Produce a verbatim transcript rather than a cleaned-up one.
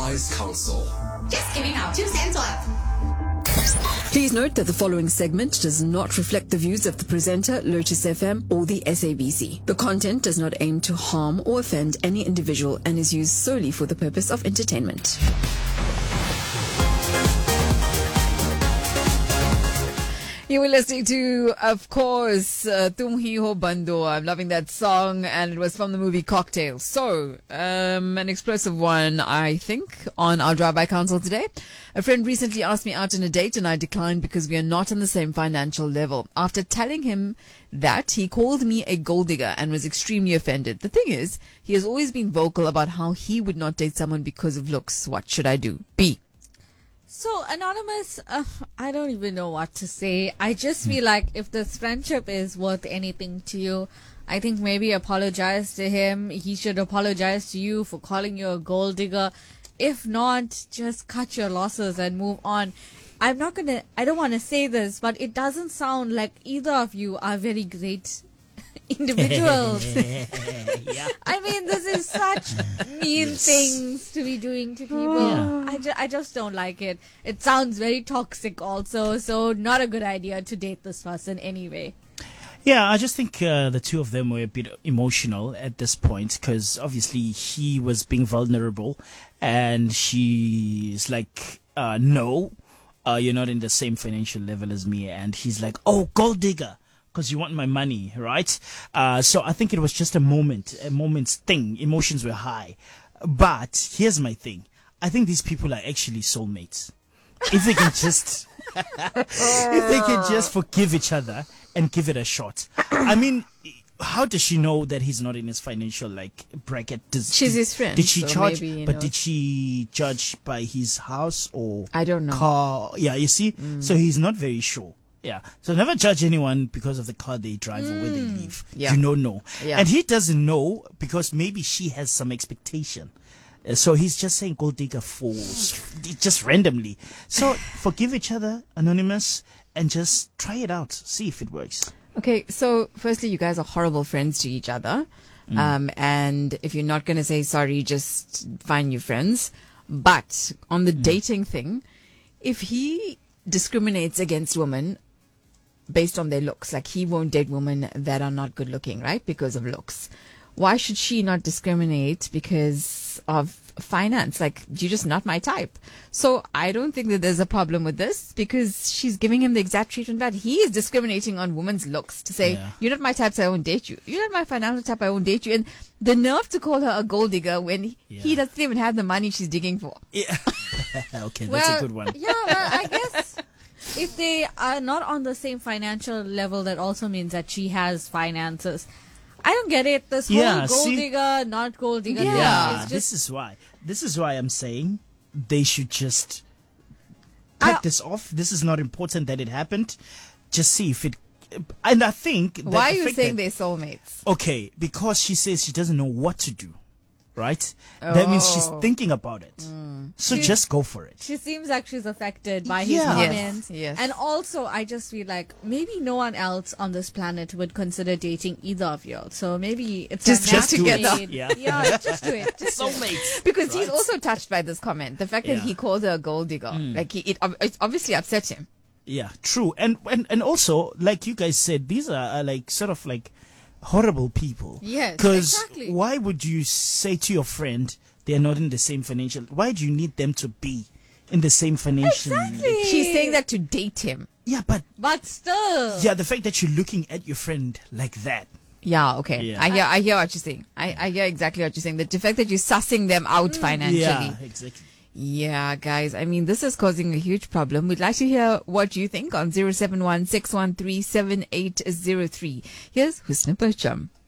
Wise Counsel. Just giving our two cents worth. Please note that the following segment does not reflect the views of the presenter, Lotus F M, or the S A B C. The content does not aim to harm or offend any individual and is used solely for the purpose of entertainment. You were listening to, of course, uh, Tum Hi Ho Bando. I'm loving that song, and it was from the movie Cocktail. So, um, an explosive one, I think, on our Drive-By Council today. A friend recently asked me out on a date, and I declined because we are not on the same financial level. After telling him that, he called me a gold digger and was extremely offended. The thing is, he has always been vocal about how he would not date someone because of looks. What should I do? B. So, Anonymous, uh, I don't even know what to say. I just feel like if this friendship is worth anything to you, I think maybe apologize to him. He should apologize to you for calling you a gold digger. If not, just cut your losses and move on. I'm not gonna, I don't want to say this, but it doesn't sound like either of you are very great individuals. Yeah. I mean, this is such mean Yes. things to be doing to people. Yeah. I, ju- I just don't like it. It sounds very toxic also, so not a good idea to date this person anyway. Yeah, I just think uh, the two of them were a bit emotional at this point because obviously he was being vulnerable and she's like, uh, no, uh, you're not in the same financial level as me. And he's like, oh, gold digger, because you want my money, right? Uh, so I think it was just a moment, a moment's thing. Emotions were high. But here's my thing. I think these people are actually soulmates. If they can just, if they can just forgive each other and give it a shot. I mean, how does she know that he's not in his financial like bracket? Does, She's did, his friend, Did she so charge? maybe, you but know. did she judge by his house or I don't know. car? Yeah, you see, so he's not very sure. Yeah, so never judge anyone because of the car they drive or where they live. Yeah. You don't know, Yeah. and he doesn't know because maybe she has some expectation. Uh, So he's just saying gold digger fools, just randomly. So forgive each other, Anonymous, and just try it out. See if it works. Okay, so firstly, you guys are horrible friends to each other. Um, and if you're not going to say sorry, just find new friends. But on the dating thing, if he discriminates against women based on their looks, like he won't date women that are not good looking, right? Because of looks. Why should she not discriminate because of finance? Like, you're just not my type. So I don't think that there's a problem with this because she's giving him the exact treatment that he is discriminating on women's looks to say, Yeah. you're not my type, so I won't date you. You're not my financial type, I won't date you. And the nerve to call her a gold digger when he, he Yeah. doesn't even have the money she's digging for. Yeah. Okay, that's Well, a good one. Yeah, well, I guess if they are not on the same financial level, that also means that she has finances. I don't get it. This whole Yeah, gold see? digger, not gold digger Yeah. thing Yeah, is this just is why. This is why I'm saying they should just cut I- this off. This is not important that it happened. Just see if it. And I think. That Why are the you fact saying that- they're soulmates? Okay, because she says she doesn't know what to do, right? That means she's Oh. thinking about it. So She- just go for it. she seems like she's affected by his Yeah. Yes, comments. yes. And also, I just feel like maybe no one else on this planet would consider dating either of you. So maybe it's Just- a just match together. made. Yeah. yeah, just do it. Just do it. Soulmates. Because he's Right. also touched by this comment. The fact that Yeah. he called her a gold digger. Like, he, it, it obviously upset him. Yeah, true. And, and and also, like you guys said, these are, are like sort of like horrible people. Yes, Because exactly. why would you say to your friend they're not in the same financial? Why do you need them to be in the same financial? Exactly. She's saying that to date him. Yeah, but But still. yeah, the fact that you're looking at your friend like that. Yeah, okay. Yeah. I hear I hear what you're saying. I, I hear exactly what you're saying. The fact that you're sussing them out financially. Yeah, exactly. Yeah, guys. I mean, this is causing a huge problem. We'd like to hear what you think on zero seven one six one three seven eight zero three. Here's Husna Percham.